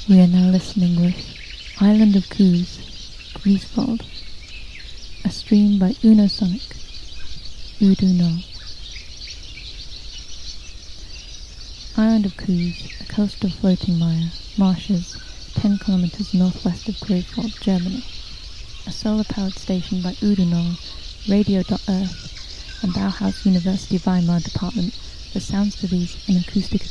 We are now listening with Island of Coos, Grieswald, a stream by Unosonic, Udu No. Island of Coos, a coastal floating marshes 10 kilometers northwest of Greifswald, Germany. A solar-powered station by Udu No, Radio.Earth, and Bauhaus University Weimar Department for Sound Studies and Acoustic